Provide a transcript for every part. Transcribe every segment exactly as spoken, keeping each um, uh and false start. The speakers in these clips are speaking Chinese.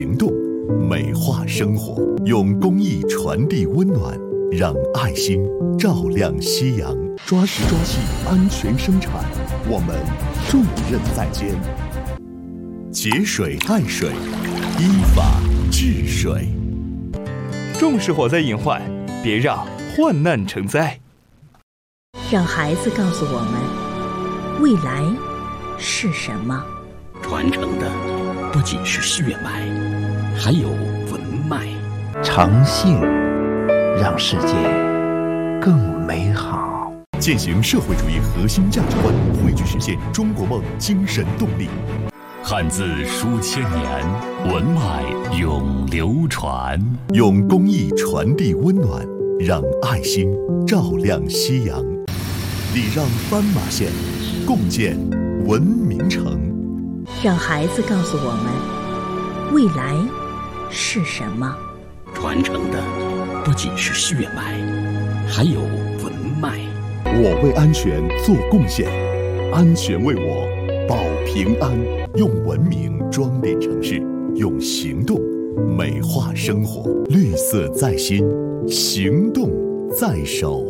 行动美化生活，用公益传递温暖，让爱心照亮夕阳。抓实抓细，安全生产，我们重任在肩。节水爱水，依法治水。 重视火灾隐患，别让患难成灾。 让孩子告诉我们，未来是什么？ 传承的不仅是血脉，还有文脉。 诚信让世界更美好。 践行社会主义核心价值观，汇聚实现中国梦精神动力。 汉字书千年，文脉永流传。 用公益传递温暖，让爱心照亮夕阳。礼让斑马线，共建文明城。 让孩子告诉我们，未来是什么？ 传承的不仅是血脉，还有文脉。 我为安全做贡献，安全为我保平安。用文明装点城市，用行动美化生活。绿色在心，行动在手。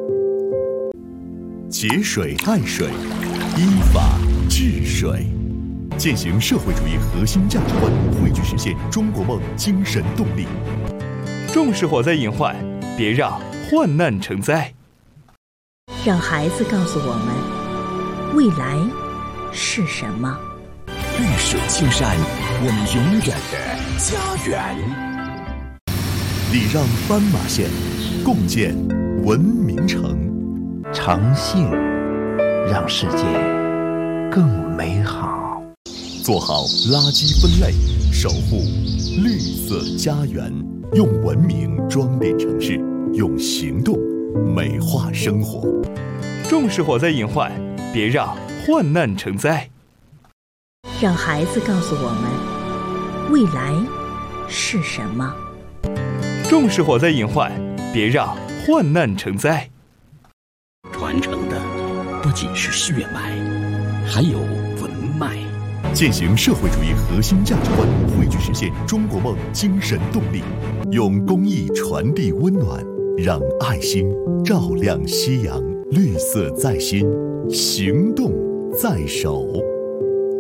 节水爱水，依法治水。践行社会主义核心价值观，汇聚实现中国梦精神动力。 重视火灾隐患，别让患难成灾。 让孩子告诉我们，未来是什么？ 绿水青山，我们永远的家园。 礼让斑马线，共建文明城。 诚信让世界更美好。 做好垃圾分类，守护绿色家园。用文明装点城市，用行动美化生活。 重视火灾隐患，别让患难成灾。 让孩子告诉我们，未来是什么？ 重视火灾隐患，别让患难成灾。 传承的不仅是血脉，还有文脉。 践行社会主义核心价值观，汇聚实现中国梦精神动力。用公益传递温暖，让爱心照亮夕阳。绿色在心，行动在手。